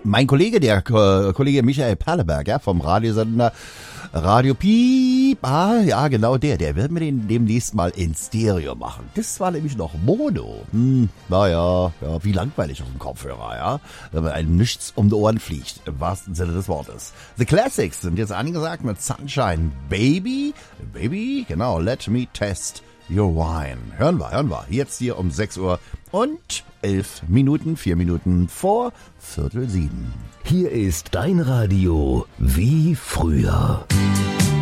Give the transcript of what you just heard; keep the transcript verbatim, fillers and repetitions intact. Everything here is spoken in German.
Mein Kollege, der Ko- Kollege Michael Perleberg, ja, vom Radiosender Radio Piep, ah, ja, genau der, der wird mir den demnächst mal in Stereo machen. Das war nämlich noch Mono. Hm, naja, ja, wie langweilig auf dem Kopfhörer, ja, wenn man einem nichts um die Ohren fliegt, im wahrsten Sinne des Wortes. The Classics sind jetzt angesagt mit Sunshine Baby, Baby, genau, Let Me Test Your Wine. Hören wir, hören wir, jetzt hier um sechs Uhr und elf Minuten, vier Minuten vor Viertel sieben. Hier ist dein Radio wie früher.